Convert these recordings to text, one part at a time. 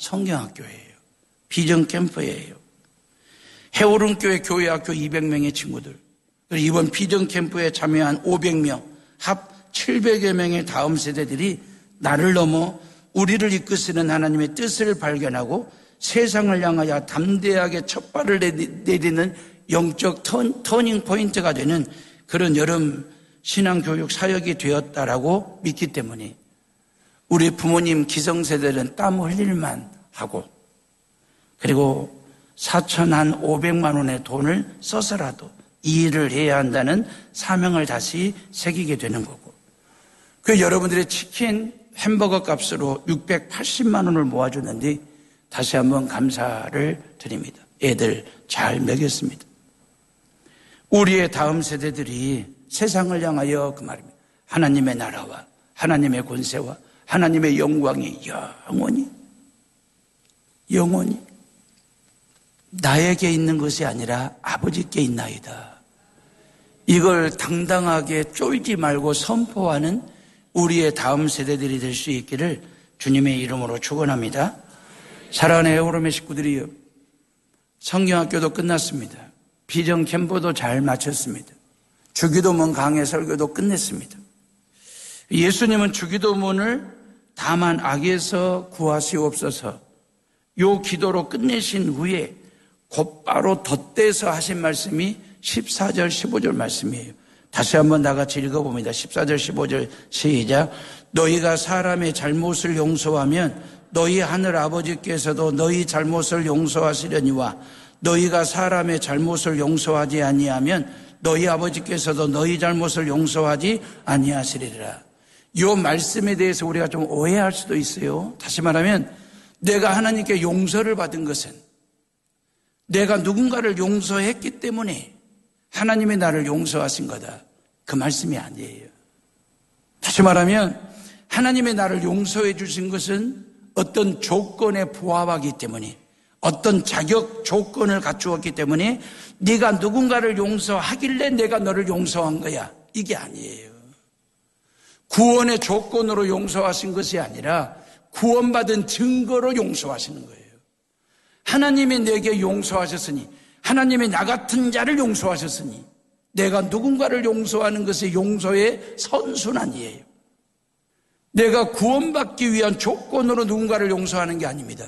성경학교예요. 비전캠프예요. 해오름교회 교회학교 200명의 친구들, 그리고 이번 비전캠프에 참여한 500명, 합 700여 명의 다음 세대들이 나를 넘어 우리를 이끄시는 하나님의 뜻을 발견하고 세상을 향하여 담대하게 첫발을 내디는 영적 터닝 포인트가 되는 그런 여름 신앙교육 사역이 되었다라고 믿기 때문에 우리 부모님 기성세대는 땀 흘릴만 하고, 그리고 4,500만 원의 돈을 써서라도 이 일을 해야 한다는 사명을 다시 새기게 되는 거고, 그 여러분들의 치킨 햄버거 값으로 680만 원을 모아줬는데 다시 한번 감사를 드립니다. 애들 잘 먹였습니다. 우리의 다음 세대들이 세상을 향하여 그 말입니다. 하나님의 나라와 하나님의 권세와 하나님의 영광이 영원히 나에게 있는 것이 아니라 아버지께 있나이다. 이걸 당당하게 쫄지 말고 선포하는 우리의 다음 세대들이 될 수 있기를 주님의 이름으로 축원합니다. 사랑하는 해오름의 식구들이요, 성경학교도 끝났습니다. 비전 캠프도 잘 마쳤습니다. 주기도문 강해 설교도 끝냈습니다. 예수님은 주기도문을 다만 악에서 구하시옵소서 요 기도로 끝내신 후에 곧바로 덧대서 하신 말씀이 14절 15절 말씀이에요. 다시 한번 나같이 읽어봅니다. 14절 15절 시작. 너희가 사람의 잘못을 용서하면 너희 하늘 아버지께서도 너희 잘못을 용서하시려니와 너희가 사람의 잘못을 용서하지 아니하면 너희 아버지께서도 너희 잘못을 용서하지 아니하시리라. 이 말씀에 대해서 우리가 좀 오해할 수도 있어요. 다시 말하면 내가 하나님께 용서를 받은 것은 내가 누군가를 용서했기 때문에 하나님이 나를 용서하신 거다, 그 말씀이 아니에요. 다시 말하면 하나님이 나를 용서해 주신 것은 어떤 조건에 부합하기 때문에, 어떤 자격 조건을 갖추었기 때문에 네가 누군가를 용서하길래 내가 너를 용서한 거야, 이게 아니에요. 구원의 조건으로 용서하신 것이 아니라 구원받은 증거로 용서하시는 거예요. 하나님이 내게 용서하셨으니, 하나님이 나 같은 자를 용서하셨으니 내가 누군가를 용서하는 것이 용서의 선순환이에요. 내가 구원받기 위한 조건으로 누군가를 용서하는 게 아닙니다.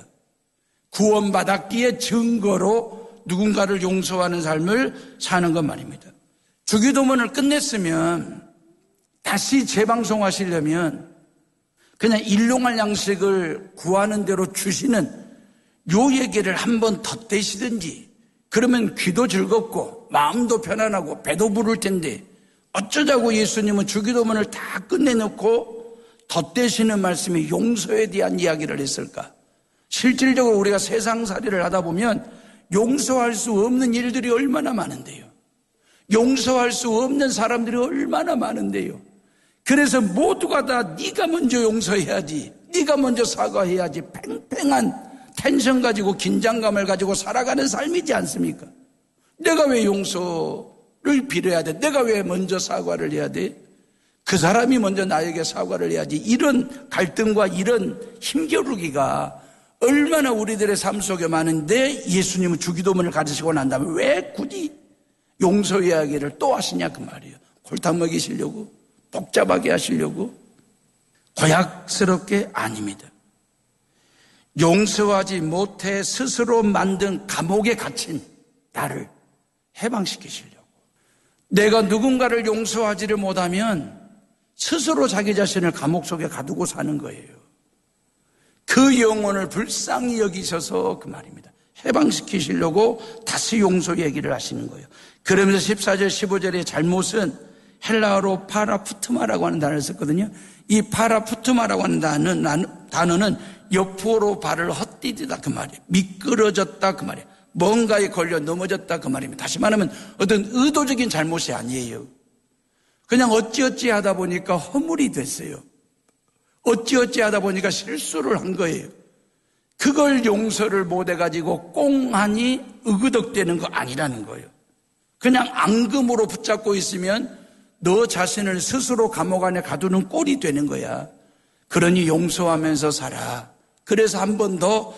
구원받았기에 증거로 누군가를 용서하는 삶을 사는 것 말입니다. 주기도문을 끝냈으면 다시 재방송하시려면 그냥 일용할 양식을 구하는 대로 주시는 요 얘기를 한번 덧대시든지, 그러면 귀도 즐겁고 마음도 편안하고 배도 부를 텐데 어쩌자고 예수님은 주기도문을 다 끝내놓고 덧대시는 말씀이 용서에 대한 이야기를 했을까? 실질적으로 우리가 세상살이를 하다 보면 용서할 수 없는 일들이 얼마나 많은데요. 용서할 수 없는 사람들이 얼마나 많은데요. 그래서 모두가 다 네가 먼저 용서해야지, 네가 먼저 사과해야지, 팽팽한 텐션 가지고 긴장감을 가지고 살아가는 삶이지 않습니까? 내가 왜 용서를 빌어야 돼? 내가 왜 먼저 사과를 해야 돼? 그 사람이 먼저 나에게 사과를 해야지. 이런 갈등과 이런 힘겨루기가 얼마나 우리들의 삶 속에 많은데, 예수님은 주기도문을 가르치고 난 다음에 왜 굳이 용서 이야기를 또 하시냐 그 말이에요. 골탕 먹이시려고? 복잡하게 하시려고? 고약스럽게? 아닙니다. 용서하지 못해 스스로 만든 감옥에 갇힌 나를 해방시키시려고. 내가 누군가를 용서하지를 못하면 스스로 자기 자신을 감옥 속에 가두고 사는 거예요. 그 영혼을 불쌍히 여기셔서 그 말입니다. 해방시키시려고 다시 용서 얘기를 하시는 거예요. 그러면서 14절 15절의 잘못은 헬라어로 파라푸트마라고 하는 단어를 썼거든요. 이 파라푸트마라고 하는 단어는 옆으로 발을 헛디디다 그 말이에요. 미끄러졌다 그 말이에요. 뭔가에 걸려 넘어졌다 그 말입니다. 다시 말하면 어떤 의도적인 잘못이 아니에요. 그냥 어찌어찌 하다 보니까 허물이 됐어요. 어찌어찌 하다 보니까 실수를 한 거예요. 그걸 용서를 못해가지고 꽁하니 의그덕대는 거 아니라는 거예요. 그냥 앙금으로 붙잡고 있으면 너 자신을 스스로 감옥 안에 가두는 꼴이 되는 거야. 그러니 용서하면서 살아. 그래서 한 번 더